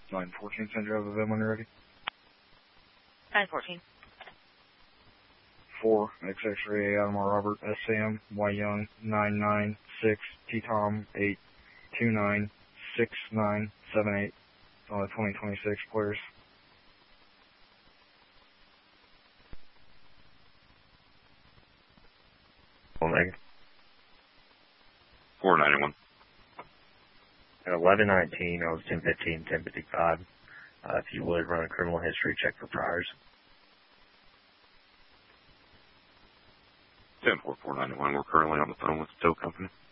914, send you out of the VIN when you're ready. 914. 4, X-Ray, Admiral Robert, S-Sam, Y Young, 996, T-Tom, 8296978, on the 2026 Polaris. Omega. 491. At 1119, I was 1015, 1055. If you would, run a criminal history check for priors. 104491. We're currently on the phone with the tow company.